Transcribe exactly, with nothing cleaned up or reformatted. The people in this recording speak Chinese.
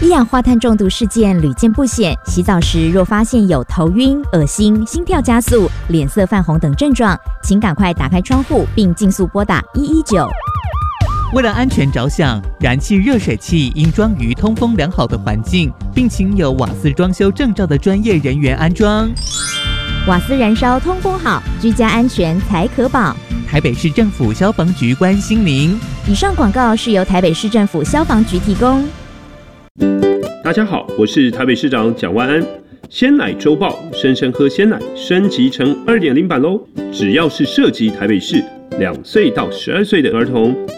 一氧化碳中毒事件屡见不鲜，洗澡时若发现有头晕、恶心、心跳加速、脸色泛红等症状，请赶快打开窗户并尽速拨打一一九。 为了安全着想，燃气热水器应装于通风良好的环境，并请有瓦斯装修证照的专业人员安装。 瓦斯燃烧通风好，居家安全才可保。 台北市政府消防局关心您。 以上广告是由台北市政府消防局提供。 大家好，我是台北市长蒋万安。鲜奶周报生生喝鲜奶升级成 二点零 版咯，只要是涉及台北市两岁到十二岁的儿童，